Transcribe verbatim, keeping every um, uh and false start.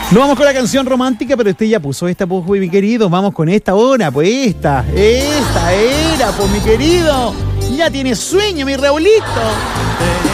No vamos con la canción romántica, pero usted ya puso esta, pues, mi querido. Vamos con esta hora, pues esta. Esta era, pues, mi querido. Ya tiene sueño, mi Raulito.